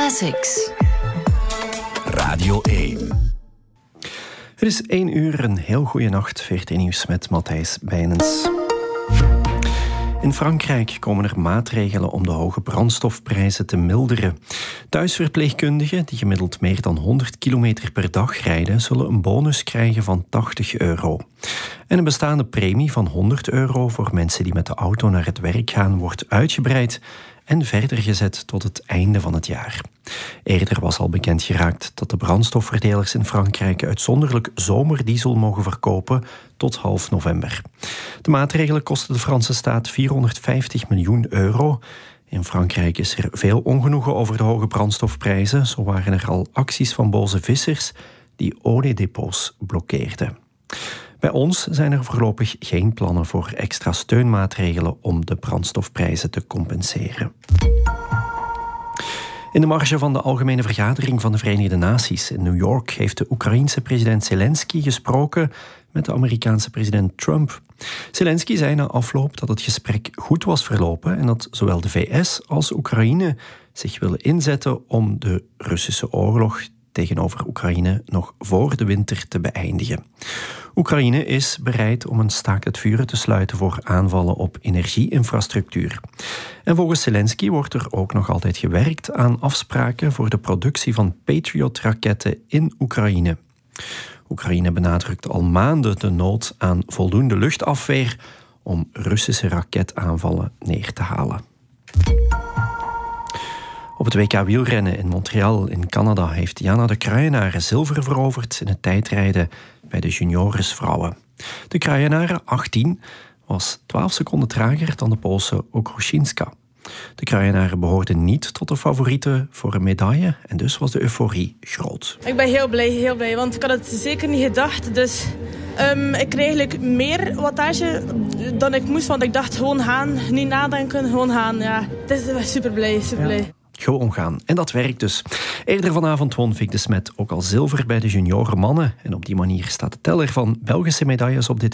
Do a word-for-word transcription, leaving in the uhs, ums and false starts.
Classics. Radio één. Het is één uur, een heel goede nacht. V R T Nieuws met Matthijs Bijnens. In Frankrijk komen er maatregelen om de hoge brandstofprijzen te milderen. Thuisverpleegkundigen die gemiddeld meer dan honderd kilometer per dag rijden, zullen een bonus krijgen van tachtig euro. En een bestaande premie van honderd euro voor mensen die met de auto naar het werk gaan, wordt uitgebreid en verder gezet tot het einde van het jaar. Eerder was al bekend geraakt dat de brandstofverdelers in Frankrijk uitzonderlijk zomerdiesel mogen verkopen tot half november. De maatregelen kosten de Franse staat vierhonderdvijftig miljoen euro. In Frankrijk is er veel ongenoegen over de hoge brandstofprijzen. Zo waren er al acties van boze vissers die oliedepots blokkeerden. Bij ons zijn er voorlopig geen plannen voor extra steunmaatregelen om de brandstofprijzen te compenseren. In de marge van de Algemene Vergadering van de Verenigde Naties in New York heeft de Oekraïense president Zelensky gesproken met de Amerikaanse president Trump. Zelensky zei na afloop dat het gesprek goed was verlopen en dat zowel de V S als Oekraïne zich willen inzetten om de Russische oorlog tegenover Oekraïne nog voor de winter te beëindigen. Oekraïne is bereid om een staakt het vuren te sluiten voor aanvallen op energieinfrastructuur. En volgens Zelensky wordt er ook nog altijd gewerkt aan afspraken voor de productie van Patriot-raketten in Oekraïne. Oekraïne benadrukt al maanden de nood aan voldoende luchtafweer om Russische raketaanvallen neer te halen. Op het W K wielrennen in Montreal in Canada heeft Jana de Kruijenaren zilver veroverd in het tijdrijden bij de junioresvrouwen. De Kruijenaren, achttien, was twaalf seconden trager dan de Poolse Okruszynska. De Kruijenaren behoorden niet tot de favorieten voor een medaille en dus was de euforie groot. Ik ben heel blij, heel blij, want ik had het zeker niet gedacht. Dus um, ik kreeg eigenlijk meer wattage dan ik moest, want ik dacht gewoon gaan, niet nadenken, gewoon gaan. Ja, het is super blij, super blij. Ja. Gewoon gaan. En dat werkt dus. Eerder vanavond won Vic de Smet ook al zilver bij de junioren mannen. En op die manier staat de teller van Belgische medailles op dit